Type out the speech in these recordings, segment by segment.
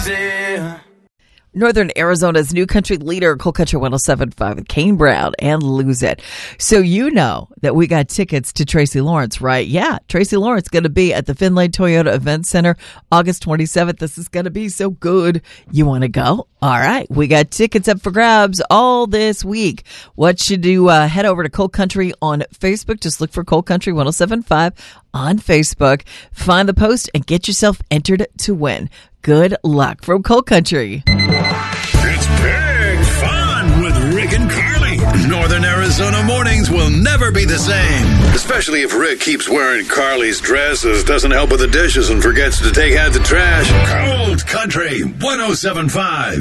easy. Northern Arizona's new country leader, Cool Country 107.5 with Kane Brown and Lose It. So you know that we got tickets to Tracy Lawrence, right? Yeah, Tracy Lawrence going to be at the Findlay Toyota Event Center August 27th. This is going to be so good. You want to go? All right. We got tickets up for grabs all this week. What you do, head over to Cool Country on Facebook. Just look for Cool Country 107.5 on Facebook. Find the post and get yourself entered to win. Good luck from Coal Country. It's big fun with Rick and Carly. Northern Arizona mornings will never be the same. Especially if Rick keeps wearing Carly's dresses, doesn't help with the dishes, and forgets to take out the trash. Cold Country 107.5.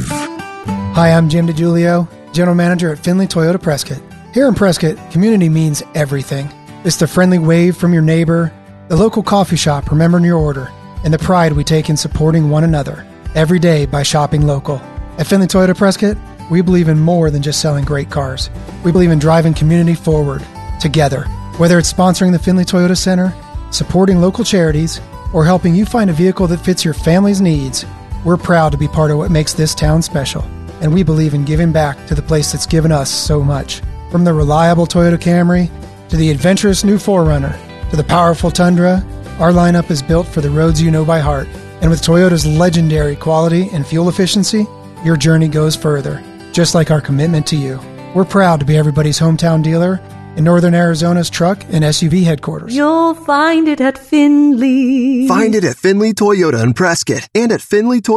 Hi, I'm Jim DiGiulio, General Manager at Findlay Toyota Prescott. Here in Prescott, community means everything. It's the friendly wave from your neighbor, the local coffee shop remembering your order, and the pride we take in supporting one another every day by shopping local. At Findlay Toyota Prescott, we believe in more than just selling great cars. We believe in driving community forward, together. Whether it's sponsoring the Findlay Toyota Center, supporting local charities, or helping you find a vehicle that fits your family's needs, we're proud to be part of what makes this town special. And we believe in giving back to the place that's given us so much. From the reliable Toyota Camry, to the adventurous new 4Runner, to the powerful Tundra, our lineup is built for the roads you know by heart. And with Toyota's legendary quality and fuel efficiency, your journey goes further, just like our commitment to you. We're proud to be everybody's hometown dealer in Northern Arizona's truck and SUV headquarters. You'll find it at Findlay. Find it at Findlay Toyota in Prescott and at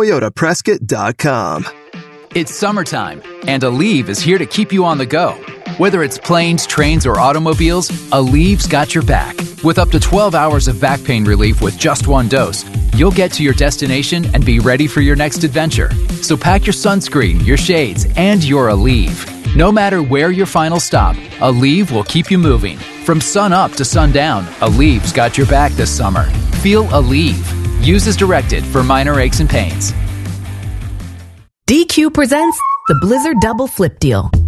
FindlayToyotaPrescott.com. It's summertime, and Aleve is here to keep you on the go. Whether it's planes, trains, or automobiles, Aleve's got your back. With up to 12 hours of back pain relief with just one dose, you'll get to your destination and be ready for your next adventure. So pack your sunscreen, your shades, and your Aleve. No matter where your final stop, Aleve will keep you moving. From sun up to sundown, Aleve's got your back this summer. Feel Aleve. Use as directed for minor aches and pains. DQ presents the Blizzard Double Flip Deal.